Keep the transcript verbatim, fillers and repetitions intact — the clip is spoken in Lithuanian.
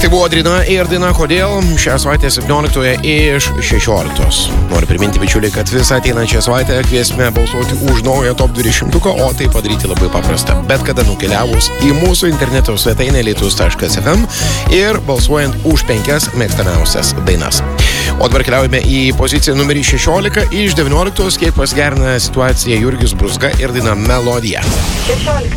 Tai buvo Drina ir daina Kodėl šią savaitę septynioliktoje iš šešioliktos. Noriu priminti, bičiuliai, kad visą ateinančią savaitę kviesime balsuoti už naują top dvidešimtuką, o tai padaryti labai paprasta. Bet kada nukeliavus į mūsų interneto svetainę alytus taškas ef em ir balsuojant už penkias mėgstamiausias dainas. O dabar keliaujame į poziciją numerį šešiolika iš devynioliktos, kiek pasigerina situacija Jurgis Brūzga ir daina Melodija. šešiolika.